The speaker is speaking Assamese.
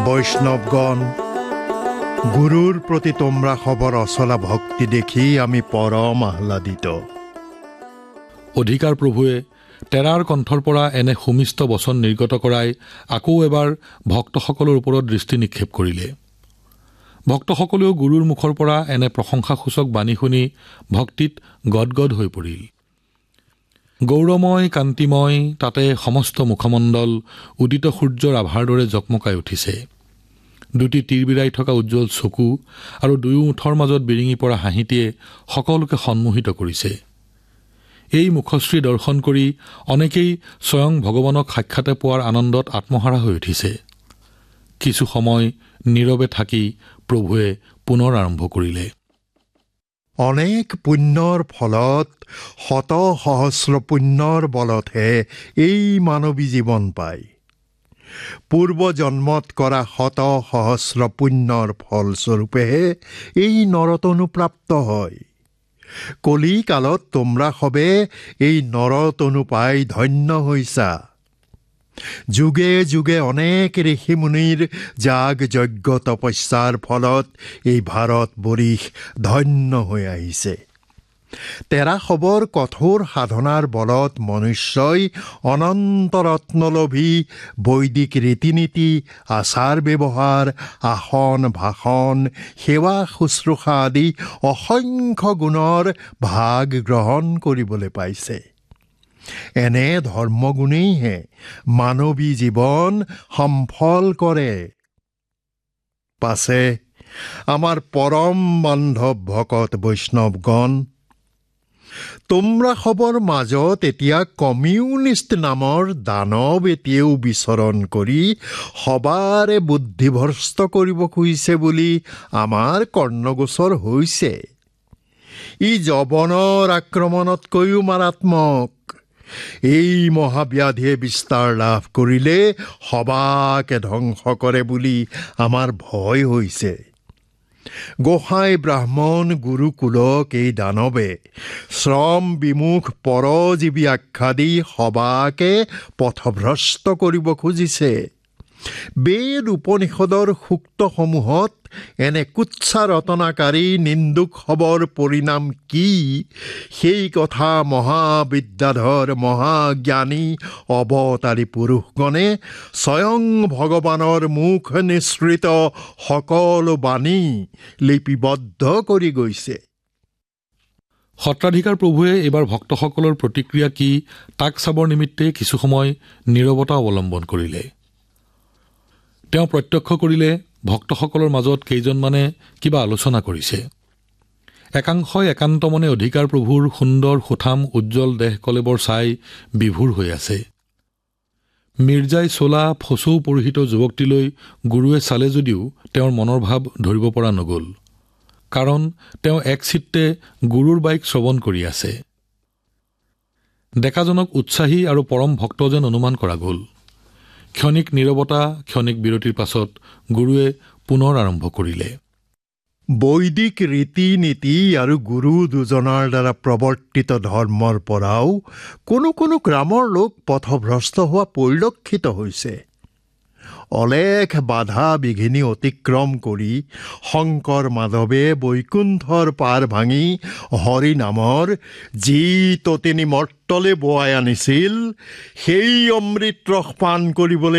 বৈষ্ণৱগণ, গুৰুৰ প্ৰতি তোমৰা খবৰ অচলা ভক্তি দেখি আমি পৰম আহ্লাদিত। অধিকাৰ প্ৰভুৱে তেৰাৰ কণ্ঠৰ পৰা এনে সুমিষ্ট বচন নিৰ্গত কৰাই আকৌ এবাৰ ভক্তসকলৰ ওপৰত দৃষ্টি নিক্ষেপ কৰিলে। ভক্তসকলেও গুৰুৰ মুখৰ পৰা এনে প্ৰশংসাসূচক বাণী শুনি ভক্তিত গদগদ হৈ পৰিল। গৌৰময় কান্তিময়, তাতে সমস্ত মুখমণ্ডল উদিত সূৰ্যৰ আভাৰ দৰে জকমকাই উঠিছে। দুটি তীৰ বিৰাই থকা উজ্জ্বল চকু আৰু দুয়ো ওঠৰ মাজত বিৰিঙি পৰা হাঁহিটিয়ে সকলোকে সন্মোহিত কৰিছে। এই মুখশ্ৰী দৰ্শন কৰি অনেকেই স্বয়ং ভগৱানক সাক্ষাতে পোৱাৰ আনন্দত আত্মহাৰা হৈ উঠিছে। কিছু সময় নীৰৱে থাকি প্ৰভুৱে পুনৰ আৰম্ভ কৰিলে। অনেক পুণ্যৰ ফলত শত সহস্ৰ পুণ্যৰ বলতহে এই মানৱী জীৱন পায়। পূৰ্ব জন্মত কৰা শত সহস্ৰ পুণ্যৰ ফলস্বৰূপেহে এই নৰতনু প্ৰাপ্ত হয়। কলিকালত তোমৰা সবে এই নৰতনু পাই ধন্য হৈছা। যুগে যুগে অনেক ঋষিমুনিৰ যাগ যজ্ঞ তপস্যাৰ ফলত এই ভাৰত বৰিশ ধন্য হৈ আহিছে। তেৰা খবৰ কঠোৰ সাধনাৰ বলত মনুষ্যই অনন্ত ৰত্নলোভী বৈদিক ৰীতি নীতি, আচাৰ ব্যৱহাৰ, আসন ভাষণ, সেৱা শুশ্ৰূষা আদি অসংখ্য গুণৰ ভাগ গ্ৰহণ কৰিবলৈ পাইছে। এনে ধৰ্মগুণেইহে মানৱী জীৱন সম্ফল কৰে। পাছে আমাৰ পৰম বান্ধৱ ভকত বৈষ্ণৱগণ, তোমৰা খবৰ মাজত এতিয়া কমিউনিষ্ট নামৰ দানৱ এতিয়াও বিচৰণ কৰি সবাৰে বুদ্ধিভ্ৰষ্ট কৰিব খুজিছে বুলি আমাৰ কৰ্ণগোচৰ হৈছে। ই যৱনৰ আক্ৰমণতকৈও মাৰাত্মক। এই মহাব্যাধিয়ে বিস্তাৰ লাভ কৰিলে সবাকে ধ্বংস কৰে বুলি আমাৰ ভয় হৈছে। গোসাঁই ব্ৰাহ্মণ গুৰুকুলক এই দানৱে শ্ৰম বিমুখ পৰজীৱী আখ্যা দি সবাকে পথভ্ৰষ্ট কৰিব খুজিছে। বেদ উপনিষদৰ সূক্তসমূহত এনে কুৎসা ৰটনাকাৰী নিন্দুক খবৰ পৰিণাম কি, সেই কথা মহাবিদ্যাধৰ মহাজ্ঞানী অৱতাৰী পুৰুষগণে স্বয়ং ভগৱানৰ মুখ নিঃসৃত সকলো বাণী লিপিবদ্ধ কৰি গৈছে। সত্ৰাধিকাৰ প্ৰভুৱে এইবাৰ ভক্তসকলৰ প্ৰতিক্ৰিয়া কি তাক চাবৰ নিমিত্তে কিছু সময় নীৰৱতা অৱলম্বন কৰিলে। তেওঁ প্ৰত্যক্ষ কৰিলে ভক্তসকলৰ মাজত কেইজনমানে কিবা আলোচনা কৰিছে। একাংশই একান্ত মনে অধিকাৰ প্ৰভুৰ সুন্দৰ সুঠাম উজ্জ্বল দেহ কলেবৰ চাই বিভোৰ হৈ আছে। মিৰ্জাই চোলা ফচৌ পৰিহিত যুৱকটিলৈ গুৰুৱে চালে যদিও তেওঁৰ মনৰ ভাৱ ধৰিব পৰা নগ'ল। কাৰণ তেওঁ একচিত্তে গুৰুৰ বাইক শ্ৰৱণ কৰি আছে। ডেকাজনক উৎসাহী আৰু পৰম ভক্ত যেন অনুমান কৰা গ'ল। ক্ষণিক নীৰৱতা, ক্ষণিক বিৰতিৰ পাছত গুৰুৱে পুনৰ আৰম্ভ কৰিলে। বৈদিক ৰীতি নীতি আৰু গুৰু দুজনাৰ দ্বাৰা প্ৰৱৰ্তিত ধৰ্মৰ পৰাও কোনো কোনো গ্ৰামৰ লোক পথভ্ৰষ্ট হোৱা পৰিলক্ষিত হৈছে। অলেখ বাধা বিঘিনি অতিক্ৰম কৰি শংকৰ মাধৱে বৈকুণ্ঠৰ পাৰ ভাঙি হৰি নামৰ যি ততিনী মৰ্তলে বোৱাই আনিছিল, সেই অমৃত ৰস পান কৰিবলৈ